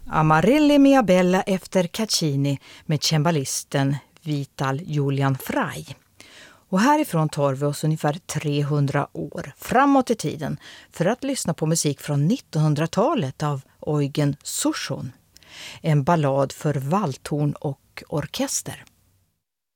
Amarelli mia bella efter Caccini med cembalisten Vital Julian Frey. Och härifrån tar vi oss ungefär 300 år framåt i tiden för att lyssna på musik från 1900-talet av Eugen Suchon. En ballad för valthorn och orkester.